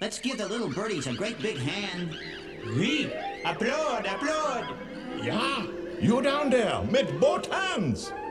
Let's give the little birdies a great big hand. Oui, applaud, applaud. Ja, you down there, mit both hands.